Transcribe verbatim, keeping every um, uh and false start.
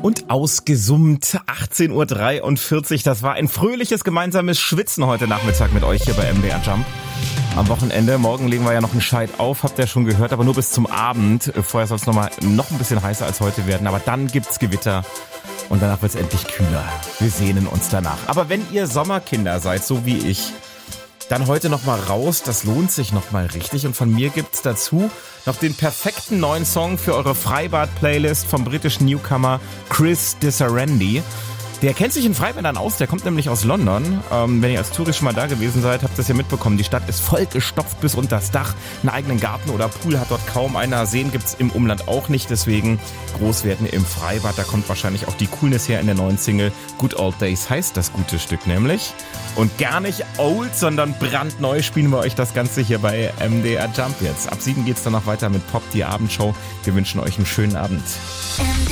Und ausgesummt, achtzehn Uhr dreiundvierzig, das war ein fröhliches gemeinsames Schwitzen heute Nachmittag mit euch hier bei M D R Jump. Am Wochenende, morgen legen wir ja noch einen Scheit auf, habt ihr schon gehört, aber nur bis zum Abend. Vorher soll es noch mal noch ein bisschen heißer als heute werden, aber dann gibt's Gewitter und danach wird's endlich kühler. Wir sehnen uns danach. Aber wenn ihr Sommerkinder seid, so wie ich, dann heute noch mal raus, das lohnt sich noch mal richtig. Und von mir gibt's dazu noch den perfekten neuen Song für eure Freibad-Playlist vom britischen Newcomer Chris Disarandi. Der kennt sich in Freibädern aus, der kommt nämlich aus London. Ähm, wenn ihr als Tourist schon mal da gewesen seid, habt ihr das ja mitbekommen. Die Stadt ist vollgestopft bis unters Dach. Einen eigenen Garten oder Pool hat dort kaum einer. Seen gibt's im Umland auch nicht, deswegen groß werden im Freibad. Da kommt wahrscheinlich auch die Coolness her in der neuen Single. Good Old Days heißt das gute Stück nämlich. Und gar nicht old, sondern brandneu spielen wir euch das Ganze hier bei M D R Jump jetzt. Ab sieben geht's dann noch weiter mit Pop, die Abendshow. Wir wünschen euch einen schönen Abend.